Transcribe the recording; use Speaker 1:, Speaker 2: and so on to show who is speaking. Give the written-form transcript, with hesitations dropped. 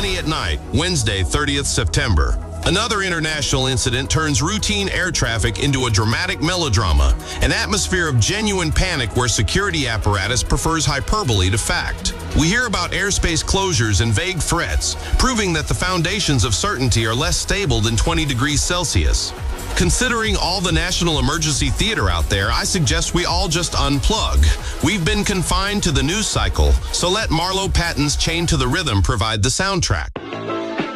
Speaker 1: 8:20 at night, Wednesday, 30th September. Another international incident turns routine air traffic into a dramatic melodrama, an atmosphere of genuine panic where security apparatus prefers hyperbole to fact. We hear about airspace closures and vague threats, proving that the foundations of certainty are less stable than 20 degrees Celsius. Considering all the national emergency theater out there, I suggest we all just unplug. We've been confined to the news cycle, so let Marlo Patton's Chained to the Rhythm provide the soundtrack.